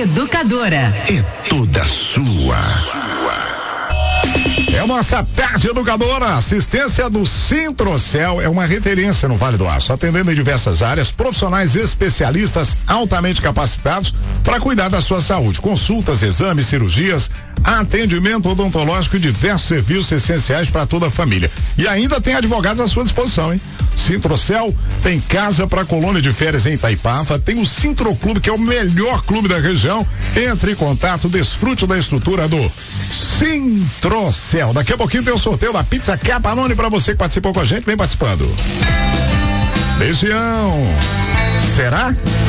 Educadora. É toda sua. É a nossa tarde educadora. Assistência do Sintrocel é uma referência no Vale do Aço, atendendo em diversas áreas, profissionais especialistas altamente capacitados para cuidar da sua saúde. Consultas, exames, cirurgias, atendimento odontológico e diversos serviços essenciais para toda a família. E ainda tem advogados à sua disposição, hein? Sintrocel tem casa para colônia de férias em Itaipava, tem o Sintroclube, que é o melhor clube da região. Entre em contato, desfrute da estrutura do Sintrocel. Daqui a pouquinho tem o sorteio da pizza Capanone para você que participou com a gente. Vem participando. Beijão. Será?